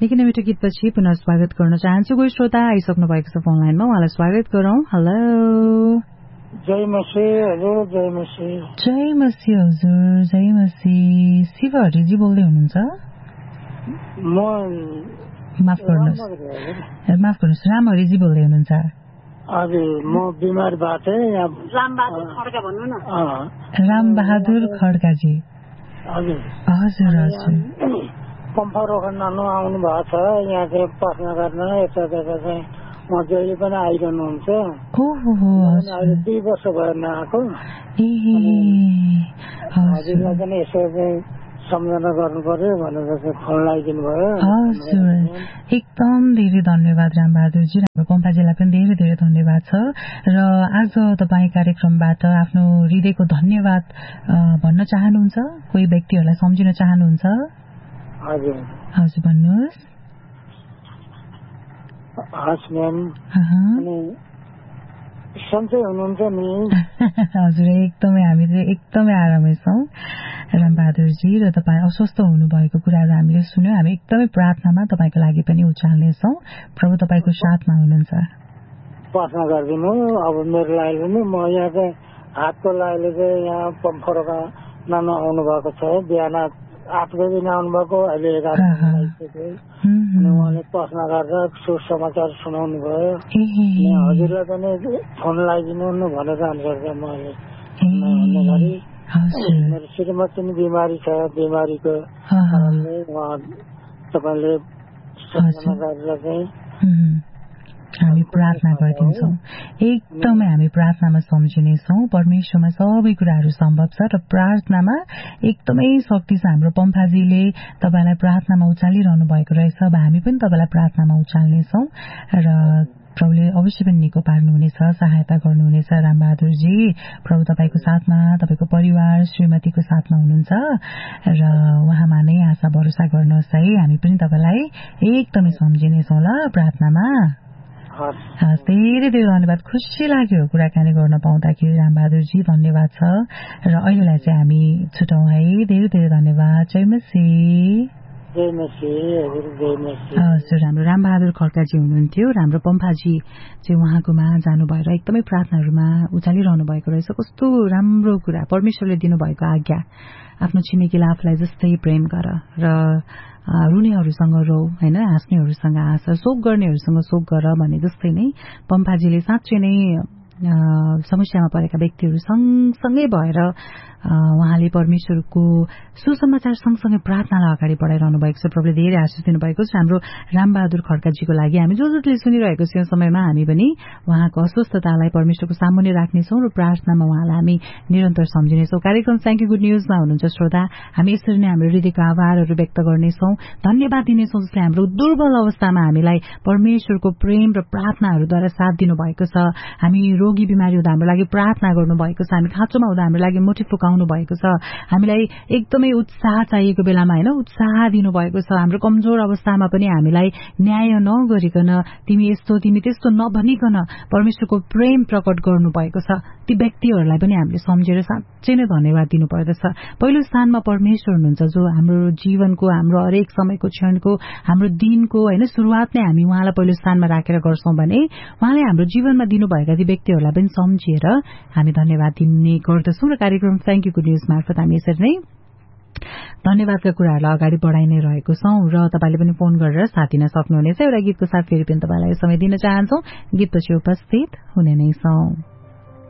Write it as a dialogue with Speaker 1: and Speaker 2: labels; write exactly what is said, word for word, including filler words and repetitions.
Speaker 1: निकै नै मिठो गीतपछि पुनः स्वागत गर्न चाहन्छु। कोही श्रोता आइसक्नु भएको छ फोन लाइनमा, उहाँलाई स्वागत गरौँ। हेलो,
Speaker 2: जय मसी हजुर। जय मसी।
Speaker 1: जय मसी हजुर। जय मसी। शिव हरिजी बोल्दै हुनुहुन्छ?
Speaker 2: म
Speaker 1: माफ गर्नुहोस्, माफ गर्नुहोस्, राम हरिजी बोल्दै हुनुहुन्छ?
Speaker 2: हजुर, म बिमार बाटे यहाँ। रामबहादुर खड्का भन्नु न।
Speaker 1: रामबहादुर खड्काजी।
Speaker 2: हजुर
Speaker 1: हजुर हजुर।
Speaker 2: पम्फा रोक्न नानु आउनु भएको छ यहाँ चाहिँ प्रश्न गर्न। यता त्यता चाहिँ म जहिले पनि आइरहनुहुन्छ। अहिले दुई वर्ष भयो नआएको। हजुरलाई पनि यसो चाहिँ सम्झना गर्नु पर्यो भनेर चाहिँ फोन लगाइदिनु भयो।
Speaker 1: हजुर, एकदम धेरै धन्यवाद रामबहादुरजी। हाम्रो पम्फाजीलाई पनि धेरै धेरै धन्यवाद छ। र आज तपाईँ कार्यक्रमबाट आफ्नो हृदयको धन्यवाद भन्न चाहनुहुन्छ? कोही व्यक्तिहरूलाई सम्झिन चाहनुहुन्छ?
Speaker 2: हजुर
Speaker 1: हजुर, भन्नुहोस्।
Speaker 2: हस् म्याम, सन्चै हुनुहुन्छ नि?
Speaker 1: हजुर, एकदमै हामी चाहिँ एकदमै आरामै छौँ रामबहादुरजी। र तपाईँ अस्वस्थ हुनुभएको कुराहरू हामीले सुन्यौँ। हामी एकदमै प्रार्थनामा तपाईँको लागि पनि उचाल्नेछौँ। प्रभु तपाईँको साथमा हुनुहुन्छ।
Speaker 2: प्रार्थना गरिदिनु। अब मेरो लागि पनि म यहाँ चाहिँ हातको लागि चाहिँ यहाँ पम्फरका नानु आउनु भएको छ। बिहान आठ बजी आउनु भएको, अहिले एघार बजी आइसक्यो। अनि उहाँले प्रश्न गरेर सुसमाचार सुनाउनु भयो। हजुरलाई पनि फोन लगाइदिनु भनेर अनुसार मैले भन्ने मेरो श्रीमती पनि बिमारी छ। बिमारीको कारणले उहाँ तपाईँले सूचना गरेर चाहिँ
Speaker 1: हामी प्रार्थना गरिदिन्छौँ। एकदमै हामी प्रार्थनामा सम्झिनेछौँ। परमेश्वरमा सबै कुराहरू सम्भव छ र प्रार्थनामा एकदमै शक्ति छ। हाम्रो पम्फाजीले तपाईँलाई प्रार्थनामा उचालिरहनु भएको रहेछ। अब हामी पनि तपाईँलाई प्रार्थनामा उचाल्नेछौँ र प्रभुले अवश्य पनि निको पार्नुहुनेछ, सहायता गर्नुहुनेछ। रामबहादुरजी, प्रभु तपाईँको साथमा, तपाईँको परिवार, श्रीमतीको साथमा हुनुहुन्छ र उहाँमा नै आशा भरोसा गर्नुहोस् है। हामी पनि तपाईँलाई एकदमै सम्झिनेछौँ ल प्रार्थनामा। धेरै धेरै धन्यवाद। खुसी लाग्यो कुराकानी गर्न पाउँदाखेरि रामबहादुरजी। धन्यवाद छ। र अहिलेलाई चाहिँ हामी छुटौँ है। धेरै धेरै धन्यवाद। जय मसी।
Speaker 2: जय मसी हजुर। जय मसी।
Speaker 1: हजुर, हाम्रो रामबहादुर खड्काजी हुनुहुन्थ्यो। हाम्रो पम्फाजी चाहिँ उहाँकोमा जानु भएर एकदमै प्रार्थनाहरूमा उचालिरहनु भएको रहेछ। कस्तो राम्रो कुरा, परमेश्वरले दिनुभएको आज्ञा, आफ्नो छिमेकीलाई आफूलाई जस्तै प्रेम गर र रुनेहरूसँग रो होइन, हाँस्नेहरूसँग हाँस, शोक गर्नेहरूसँग शोक गर भने जस्तै नै पम्फाजीले साँच्चै नै समस्यामा परेका व्यक्तिहरू सँगसँगै भएर उहाँले परमेश्वरको सुसमाचार सँगसँगै प्रार्थनालाई अगाडि बढाइरहनु भएको छ। प्रभुले धेरै आशिष दिनुभएको छ। हाम्रो रामबहादुर खड्काजीको लागि हामी जो जसले सुनिरहेको छौँ समयमा हामी पनि उहाँको अस्वस्थतालाई परमेश्वरको सामुन्ने राख्नेछौँ र प्रार्थनामा उहाँलाई हामी निरन्तर सम्झिनेछौँ। कार्यक्रम थ्याङ्क यू गुड न्युजमा हुनुहुन्छ श्रोता। हामी यसरी नै हाम्रो हृदयको आभारहरू व्यक्त गर्नेछौँ, धन्यवाद दिनेछौँ जसले हाम्रो दुर्बल अवस्थामा हामीलाई परमेश्वरको प्रेम र प्रार्थनाहरूद्वारा साथ दिनुभएको छ। हामी रोगी बिमारी हुँदा हाम्रो लागि प्रार्थना गर्नुभएको छ। हामी खाँचोमा हुँदा हाम्रो लागि मुठी फुकाउनु भएको छ। हामीलाई एकदमै उत्साह चाहिएको बेलामा होइन उत्साह दिनुभएको छ। हाम्रो कमजोर अवस्थामा पनि हामीलाई न्याय नगरिकन, तिमी यस्तो तिमी त्यस्तो नभनिकन परमेश्वरको प्रेम प्रकट गर्नुभएको छ। ती व्यक्तिहरूलाई पनि हामीले सम्झेर साँच्चै नै धन्यवाद दिनुपर्दछ। पहिलो स्थानमा परमेश्वर हुनुहुन्छ जो हाम्रो जीवनको, हाम्रो हरेक समयको, क्षणको, हाम्रो दिनको होइन सुरुवात नै हामी उहाँलाई पहिलो स्थानमा राखेर गर्छौँ भने उहाँले हाम्रो जीवनमा दिनुभएका ती व्यक्तिहरूलाई पनि सम्झिएर हामी धन्यवाद दिने गर्दछौँ। र कार्यक्रम थ्याङ्क यू गुड न्युज मार्फत हामी यसरी नै धन्यवादका कुराहरूलाई अगाडि बढाइ नै रहेको छौँ र तपाईँले पनि फोन गरेर साथ दिन सक्नुहुनेछ। एउटा गीतको साथ फेरि पनि तपाईँलाई समय दिन चाहन्छौँ। गीतपछि उपस्थित हुने नै छौँ।